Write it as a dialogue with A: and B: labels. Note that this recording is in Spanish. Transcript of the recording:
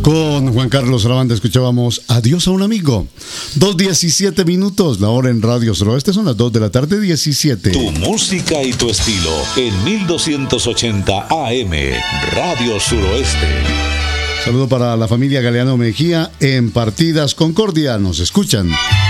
A: Con Juan Carlos Lavanda escuchábamos Adiós a un amigo. 2:17 minutos, la hora en Radio Suroeste son las 2 de la tarde 17.
B: Tu música y tu estilo en 1280 AM, Radio Suroeste.
A: Saludo para la familia Galeano Mejía en Partidas Concordia, nos escuchan.